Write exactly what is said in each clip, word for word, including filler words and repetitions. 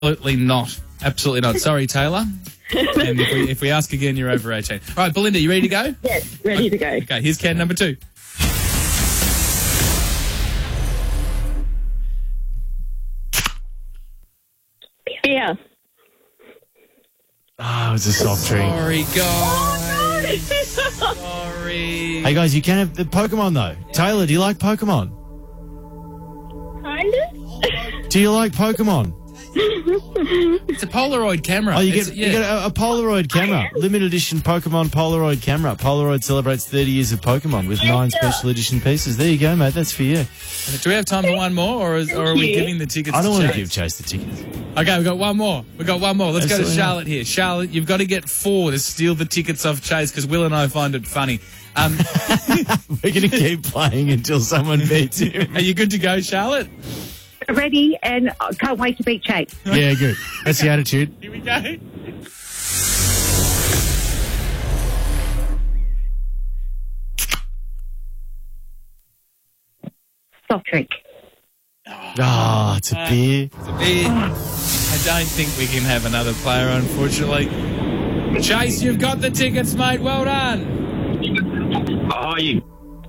Absolutely not. Absolutely not. Sorry, Taylor. And if we, if we ask again, you're over eighteen. All right, Belinda, you ready to go? Yes, ready to go. Okay, here's can number two. Beer. Oh, it was a soft drink. Sorry, guys. Sorry. Hey, guys, you can have the Pokemon, though. Taylor, do you like Pokemon? Kind of. Do you like Pokemon? It's a Polaroid camera. Oh, you It's- get, you get a, a Polaroid camera. Limited edition Pokemon Polaroid camera. Polaroid celebrates thirty years of Pokemon with nine special edition pieces. There you go, mate. That's for you. Do we have time for one more, or, is, or are we you. giving the tickets I don't to want to Chase? give Chase the tickets. Okay, we've got one more. We've got one more. Let's go Absolutely to not. Charlotte here. Charlotte, you've got to get four to steal the tickets off Chase because Will and I find it funny. Um, We're going to keep playing until someone beats him. are you good to go, Charlotte? Ready, and I can't wait to beat Chase. Yeah, good. That's the attitude. Here we go. Soft drink. Oh, it's a beer. It's a beer. I don't think we can have another player, unfortunately. Chase, you've got the tickets, mate. Well done. Oh, you.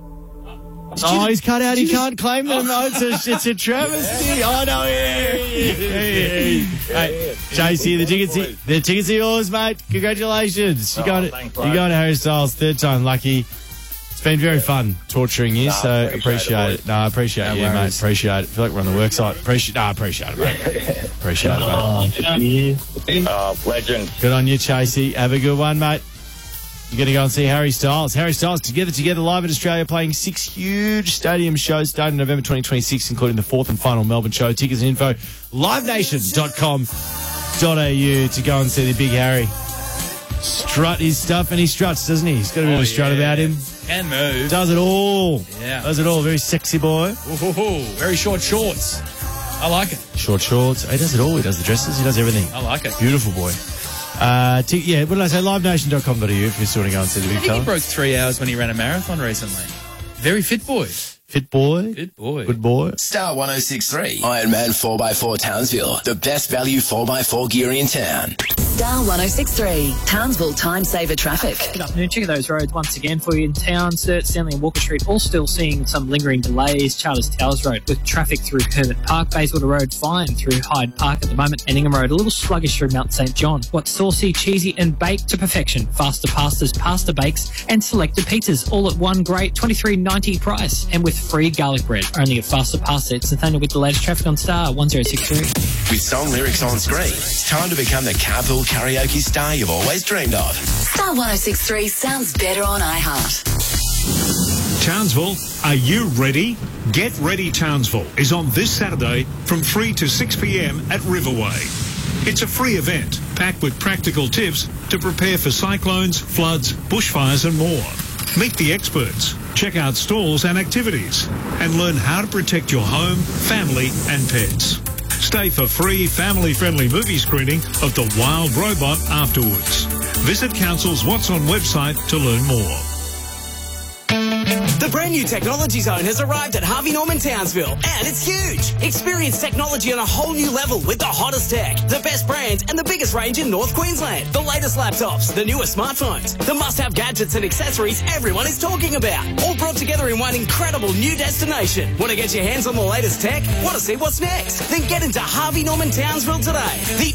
Oh, he's cut out. He can't claim them. Oh, it's a, it's a travesty. Oh, no. Yeah, yeah, yeah. Hey, Chase, here, the tickets, the tickets are yours, mate. Congratulations. You're going, to, thanks, you're mate. going to Harry Styles, third time lucky. It's been very fun torturing you, so appreciate appreciate it, it. No, I appreciate No you, mate. worries. Appreciate it. I feel like we're on the work site. Appreciate, no, I appreciate it, mate. Appreciate it, mate. Oh, legend. Good on you, Chasey. Have a good one, mate. You're going to go and see Harry Styles. Harry Styles, Together Together, live in Australia, playing six huge stadium shows starting November twenty twenty-six, including the fourth and final Melbourne show. Tickets and info, live nation dot com dot a u to go and see the big Harry strut his stuff, and he struts, doesn't he? He's got a bit Oh, of a strut yeah. about him. Can move. Does it all. Yeah. Does it all. Very sexy boy. Ooh, very short shorts. I like it. Short shorts. He does it all. He does the dresses. He does everything. I like it. Beautiful boy. Uh, t- yeah, what did I say? live nation dot com dot a u if you sort of go and see the I big think he fella. broke three hours when he ran a marathon recently. Very fit boy. Fit boy. Good boy. Good boy. Star one oh six point three. Ironman four by four Townsville. The best value four by four gear in town. Star one oh six point three, Townsville Time Saver Traffic. Good afternoon. Check those roads once again for you in town. Sturt, Stanley and Walker Street all still seeing some lingering delays. Charters Towers Road with traffic through Herbert Park. Bayswater Road fine through Hyde Park at the moment. And Ingham Road a little sluggish through Mount St John. What's saucy, cheesy and baked to perfection. Faster pastas, pasta bakes and selected pizzas all at one great twenty-three ninety price and with free garlic bread. Only at Faster Pasta. It's Nathaniel with the latest traffic on Star one oh six point three. With song lyrics on screen, it's time to become the carpool karaoke star you've always dreamed of. Star one oh six point three sounds better on iHeart. Townsville, are you ready? Get Ready Townsville is on this Saturday from three to six p.m. at Riverway. It's a free event packed with practical tips to prepare for cyclones, floods, bushfires and more. Meet the experts, check out stalls and activities, and learn how to protect your home, family and pets. Stay for free family-friendly movie screening of The Wild Robot afterwards. Visit Council's What's On website to learn more. The brand new Technology Zone has arrived at Harvey Norman Townsville, and it's huge. Experience technology on a whole new level with the hottest tech, the best brands, and the biggest range in North Queensland. The latest laptops, the newest smartphones, the must-have gadgets and accessories everyone is talking about, all brought together in one incredible new destination. Want to get your hands on the latest tech? Want to see what's next? Then get into Harvey Norman Townsville today. The